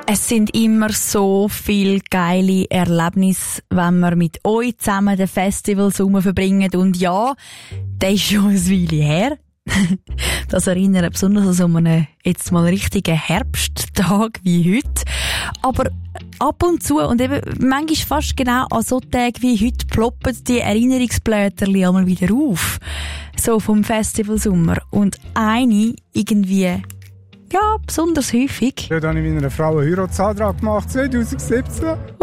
Es sind immer so viele geile Erlebnisse, wenn wir mit euch zusammen den Festivalsommer verbringen. Und ja, der ist schon ein Weile her. Das erinnert besonders an so einen jetzt mal richtigen Herbsttag wie heute. Aber ab und zu, und eben manchmal fast genau an so Tagen wie heute, ploppen die Erinnerungsblätterchen einmal wieder auf. So vom Festivalsommer. Und eine irgendwie, ja, besonders häufig. Da habe ich meiner Frau einen Heiratsantrag gemacht, 2017.